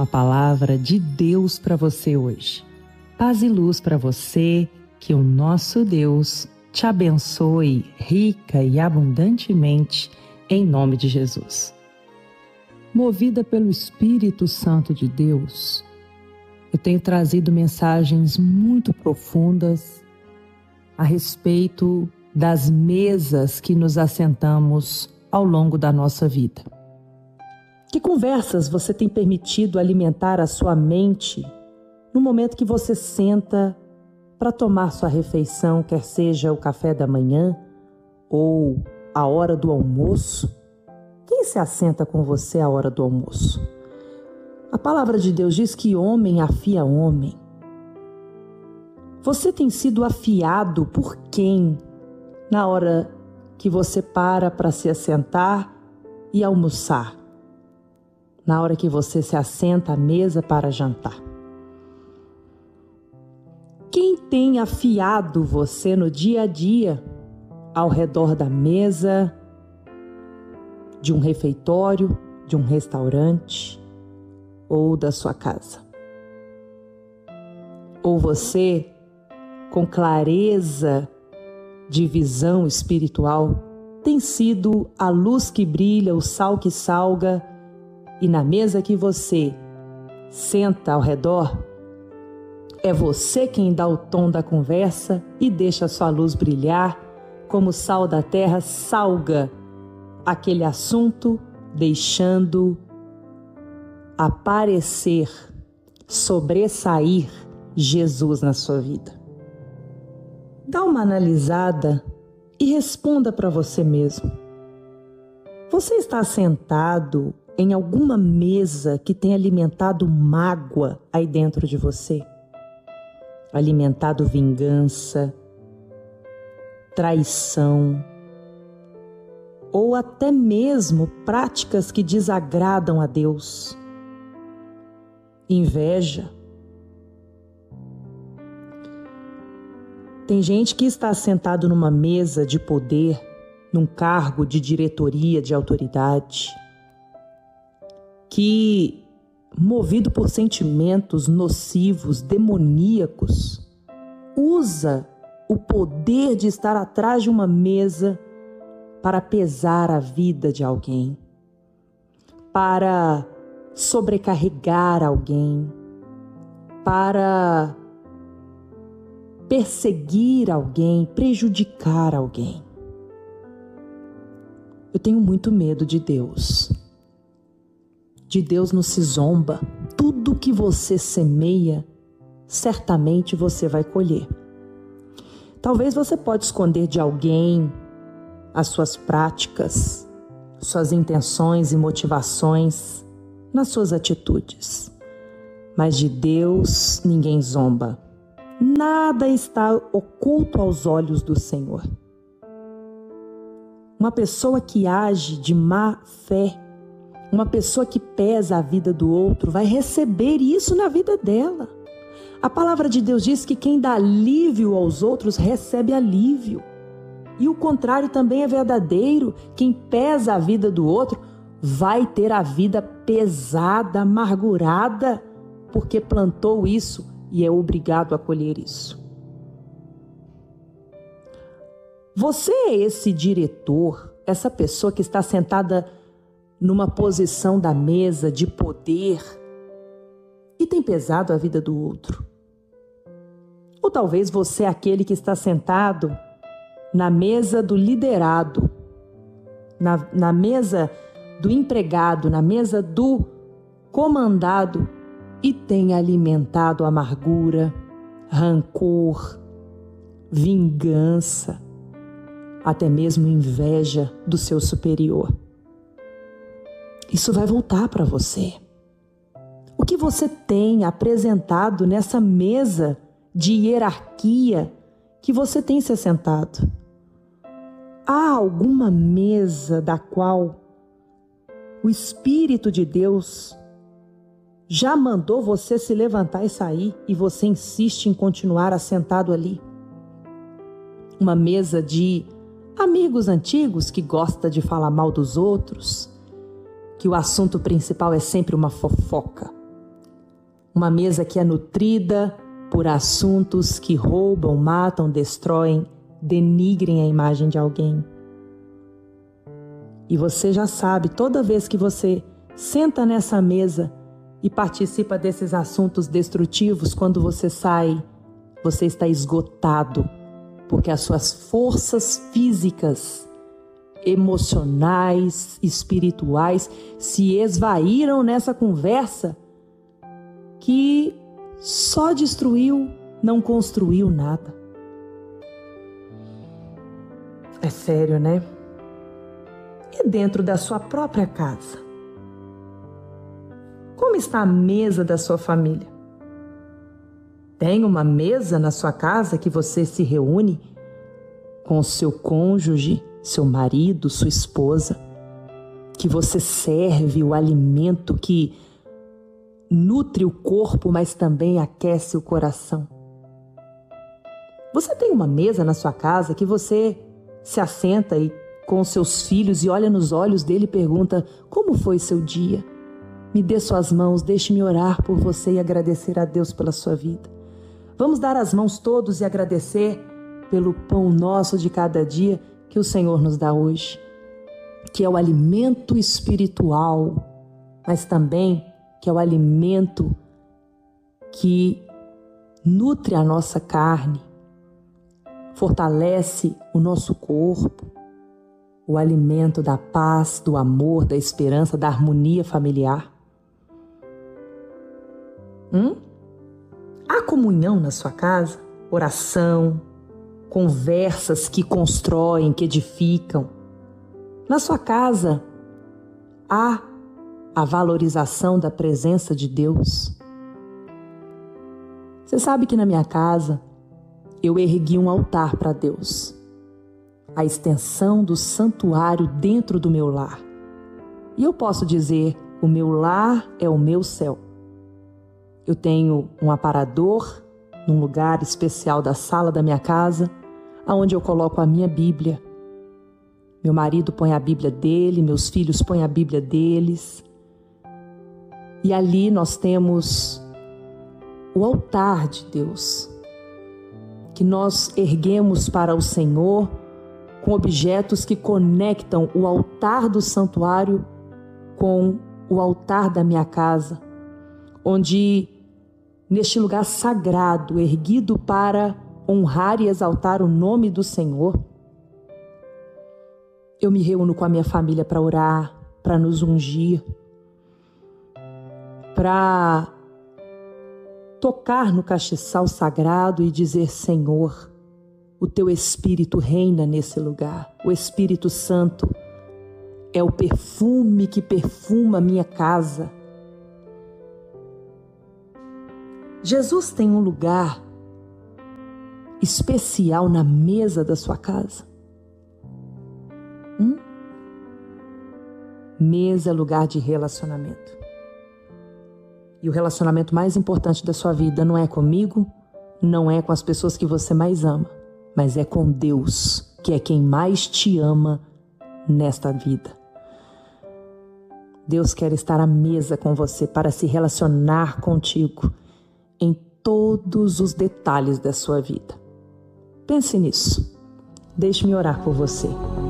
A palavra de Deus para você hoje. Paz e luz para você, que o nosso Deus te abençoe rica e abundantemente, em nome de Jesus. Movida pelo Espírito Santo de Deus, eu tenho trazido mensagens muito profundas a respeito das mesas que nos assentamos ao longo da nossa vida. Que conversas você tem permitido alimentar a sua mente no momento que você senta para tomar sua refeição, quer seja o café da manhã ou a hora do almoço? Quem se assenta com você à hora do almoço? A palavra de Deus diz que homem afia homem. Você tem sido afiado por quem na hora que você para se assentar e almoçar? Na hora que você se assenta à mesa para jantar? Quem tem afiado você no dia a dia, ao redor da mesa, de um refeitório, de um restaurante ou da sua casa? Ou você, com clareza de visão espiritual, tem sido a luz que brilha, o sal que salga, e na mesa que você senta ao redor, é você quem dá o tom da conversa e deixa a sua luz brilhar, como o sal da terra salga aquele assunto, deixando aparecer, sobressair Jesus na sua vida. Dá uma analisada e responda para você mesmo. Você está sentado em alguma mesa que tem alimentado mágoa aí dentro de você? Alimentado vingança, traição, ou até mesmo práticas que desagradam a Deus? Inveja. Tem gente que está sentado numa mesa de poder, num cargo de diretoria, de autoridade, que, movido por sentimentos nocivos, demoníacos, usa o poder de estar atrás de uma mesa para pesar a vida de alguém, para sobrecarregar alguém, para perseguir alguém, prejudicar alguém. Eu tenho muito medo de Deus. De Deus não se zomba. Tudo que você semeia, certamente você vai colher. Talvez você pode esconder de alguém as suas práticas, suas intenções e motivações nas suas atitudes. Mas de Deus ninguém zomba. Nada está oculto aos olhos do Senhor. Uma pessoa que age de má fé, uma pessoa que pesa a vida do outro, vai receber isso na vida dela. A palavra de Deus diz que quem dá alívio aos outros recebe alívio. E o contrário também é verdadeiro. Quem pesa a vida do outro vai ter a vida pesada, amargurada, porque plantou isso e é obrigado a colher isso. Você é esse diretor, essa pessoa que está sentada numa posição da mesa de poder e tem pesado a vida do outro. Ou talvez você é aquele que está sentado na mesa do liderado, na mesa do empregado, na mesa do comandado e tem alimentado amargura, rancor, vingança, até mesmo inveja do seu superior. Isso vai voltar para você. O que você tem apresentado nessa mesa de hierarquia que você tem se assentado? Há alguma mesa da qual o Espírito de Deus já mandou você se levantar e sair e você insiste em continuar assentado ali? Uma mesa de amigos antigos que gosta de falar mal dos outros, que o assunto principal é sempre uma fofoca. Uma mesa que é nutrida por assuntos que roubam, matam, destroem, denigrem a imagem de alguém. E você já sabe, toda vez que você senta nessa mesa e participa desses assuntos destrutivos, quando você sai, você está esgotado, porque as suas forças físicas, emocionais, espirituais se esvaíram nessa conversa que só destruiu, não construiu nada. É sério, né? E dentro da sua própria casa? Como está a mesa da sua família? Tem uma mesa na sua casa que você se reúne com o seu cônjuge, seu marido, sua esposa, que você serve o alimento que nutre o corpo, mas também aquece o coração? Você tem uma mesa na sua casa que você se assenta e com seus filhos e olha nos olhos dele e pergunta: como foi seu dia? Me dê suas mãos, deixe-me orar por você e agradecer a Deus pela sua vida. Vamos dar as mãos todos e agradecer pelo pão nosso de cada dia que o Senhor nos dá hoje, que é o alimento espiritual, mas também que é o alimento que nutre a nossa carne, fortalece o nosso corpo, o alimento da paz, do amor, da esperança, da harmonia familiar. Há comunhão na sua casa? Oração, conversas que constroem, que edificam. Na sua casa há a valorização da presença de Deus. Você sabe que na minha casa eu ergui um altar para Deus, a extensão do santuário dentro do meu lar. E eu posso dizer, o meu lar é o meu céu. Eu tenho um aparador num lugar especial da sala da minha casa, onde eu coloco a minha Bíblia. Meu marido põe a Bíblia dele, meus filhos põem a Bíblia deles. E ali nós temos o altar de Deus, que nós erguemos para o Senhor com objetos que conectam o altar do santuário com o altar da minha casa, onde neste lugar sagrado, erguido para honrar e exaltar o nome do Senhor, eu me reúno com a minha família para orar, para nos ungir, para tocar no castiçal sagrado e dizer: Senhor, o teu Espírito reina nesse lugar. O Espírito Santo é o perfume que perfuma a minha casa. Jesus tem um lugar especial na mesa da sua casa? Mesa é lugar de relacionamento. E o relacionamento mais importante da sua vida não é comigo, não é com as pessoas que você mais ama, mas é com Deus, que é quem mais te ama nesta vida. Deus quer estar à mesa com você para se relacionar contigo em todos os detalhes da sua vida. Pense nisso. Deixe-me orar por você.